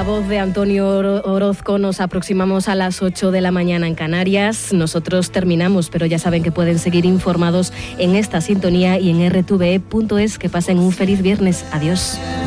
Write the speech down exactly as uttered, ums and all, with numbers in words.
voz de Antonio Orozco nos aproximamos a las ocho de la mañana en Canarias. Nosotros terminamos, pero ya saben que pueden seguir informados en esta sintonía y en erre te ve punto es. Que pasen un feliz viernes. Adiós.